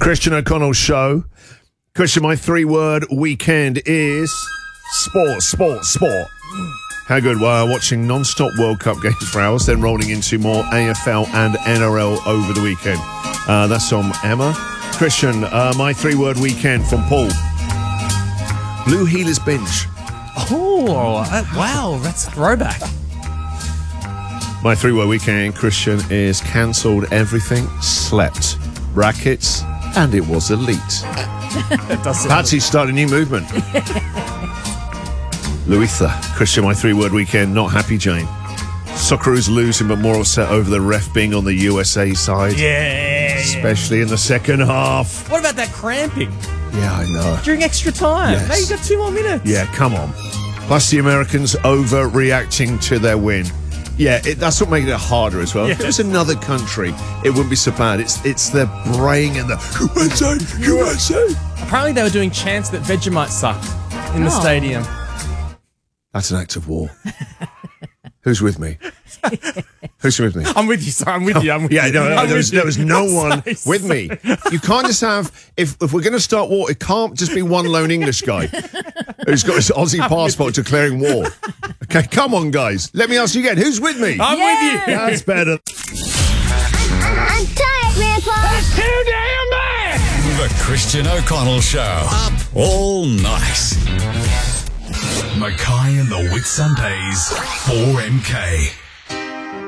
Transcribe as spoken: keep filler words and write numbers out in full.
Christian O'Connell Show. Christian, my three-word weekend is sport, sport, sport. How good? Well, watching non-stop World Cup games for hours, then rolling into more A F L and N R L over the weekend. Uh, that's from Emma. Christian, uh, my three-word weekend from Paul. Blue Heelers binge. Oh, uh, wow, that's a throwback. My three-word weekend, Christian, is cancelled everything, slept, brackets, and it was elite. Patsy started a new movement. Louisa, Christian, my three-word weekend, not happy, Jane. Socceroos losing, but more upset over the ref being on the U S A side. Yeah. Especially in the second half. What about that cramping? Yeah, I know. During extra time. Yes. Now you've got two more minutes. Yeah, come on. Plus the Americans overreacting to their win. Yeah, it, that's what made it harder as well. Yes. If it was another country, it wouldn't be so bad. It's it's the braying and the U S A, U S A. Apparently they were doing chants that Vegemite sucked in the Oh. stadium. That's an act of war. Who's with me? Who's with me? I'm with you, sir. I'm with you. I'm with Yeah, you. no, no I'm there, was, with you. there was no I'm one so with me. You can't just have, if if we're going to start war, it can't just be one lone English guy who's got his Aussie passport declaring war. Okay, come on, guys. Let me ask you again. Who's with me? I'm with you. That's better. I'm tired, Grandpa. That's too damn bad. The Christian O'Connell Show. Up all night. Mackay and the Whitsundays. four M K.